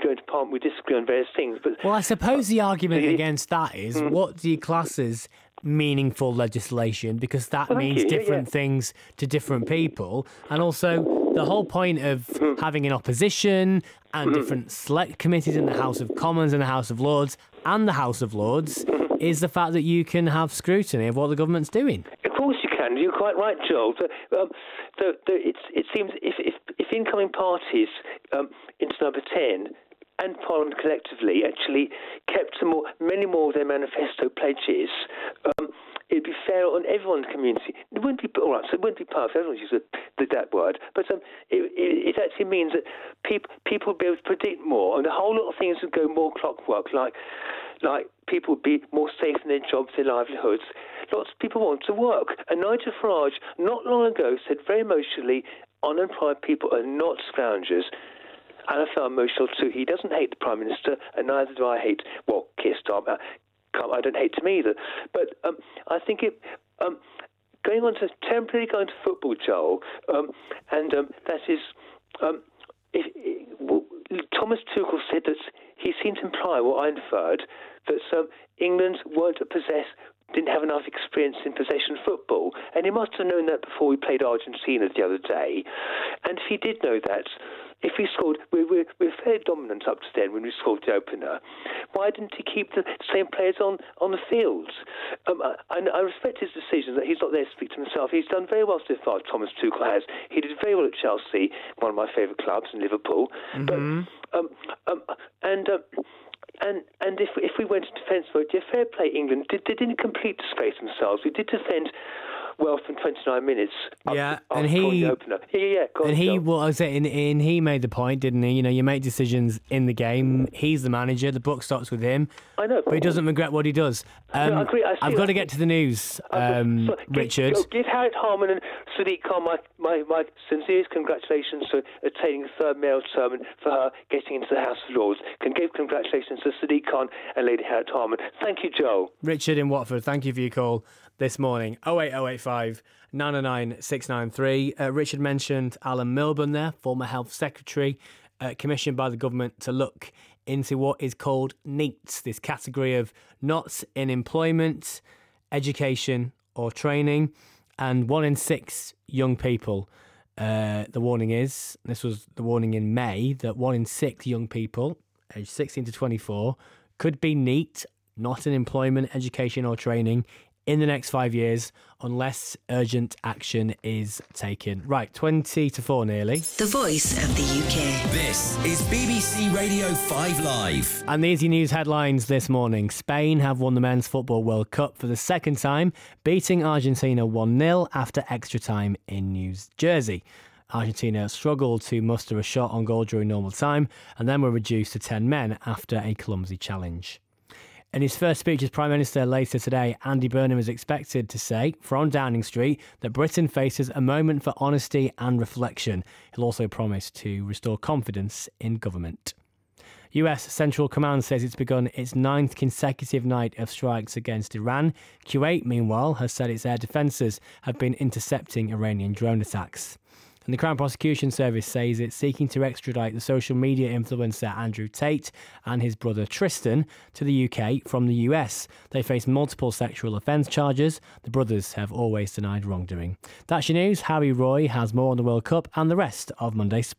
go into Parliament, we disagree on various things. But well, I suppose the argument against that is what do you class as meaningful legislation, because that means different things to different people. And also the whole point of having an opposition and different select committees in the House of Commons and the House of Lords and the House of Lords is the fact that you can have scrutiny of what the government's doing. Of course you can. You're quite right, Joel. It seems if incoming parties into number 10 and Parliament collectively actually kept many more of their manifesto pledges, it'd be fair on everyone's community. It wouldn't be all right. So it wouldn't be perfect. Everyone uses that word, but it actually means that people would be able to predict more, and a whole lot of things would go more clockwork. Like people would be more safe in their jobs, their livelihoods. Lots of people want to work, and Nigel Farage not long ago said very emotionally, "Unemployed people are not scroungers." And I felt emotional too. He doesn't hate the Prime Minister, and neither do I hate, Keir Starmer. I don't hate him either. But I think temporarily going to football, Joel, that is, Thomas Tuchel said that he seemed to imply, what I inferred, that England didn't have enough experience in possession football, and he must have known that before we played Argentina the other day. And if he did know that, if we scored, we're fairly dominant up to then when we scored the opener. Why didn't he keep the same players on the field? I respect his decision that he's not there to speak to himself. He's done very well so far, Thomas Tuchel has. He did very well at Chelsea, one of my favourite clubs, in Liverpool. Mm-hmm. And if we went to defence mode, fair play, England. They didn't completely disgrace themselves. We did defend well from 29 minutes. And he made the point, didn't he? You know, you make decisions in the game. He's the manager. The buck stops with him. I know, but he doesn't regret what he does. I agree. I've got to get to the news, Richard. Give Harriet Harman and Sadiq Khan my sincerest congratulations for attaining a third mayoral term and for her getting into the House of Lords. Can give congratulations to Sadiq Khan and Lady Harriet Harman. Thank you, Joel. Richard in Watford, thank you for your call this morning. 08085 909 693. Richard mentioned Alan Milburn there, former Health Secretary, commissioned by the government to look into what is called NEETs, this category of not in employment, education or training, and 1 in 6 young people. The warning is, this was the warning in May, that 1 in 6 young people aged 16 to 24 could be NEET, not in employment, education or training, in the next 5 years, unless urgent action is taken. Right, 20 to 4 nearly. The voice of the UK. This is BBC Radio 5 Live. And the Easy News headlines this morning. Spain have won the Men's Football World Cup for the second time, beating Argentina 1-0 after extra time in New Jersey. Argentina struggled to muster a shot on goal during normal time and then were reduced to 10 men after a clumsy challenge. In his first speech as Prime Minister later today, Andy Burnham is expected to say, from Downing Street, that Britain faces a moment for honesty and reflection. He'll also promise to restore confidence in government. US Central Command says it's begun its 9th consecutive night of strikes against Iran. Kuwait, meanwhile, has said its air defences have been intercepting Iranian drone attacks. And the Crown Prosecution Service says it's seeking to extradite the social media influencer Andrew Tate and his brother Tristan to the UK from the US. They face multiple sexual offence charges. The brothers have always denied wrongdoing. That's your news. Harry Roy has more on the World Cup and the rest of Monday Sport.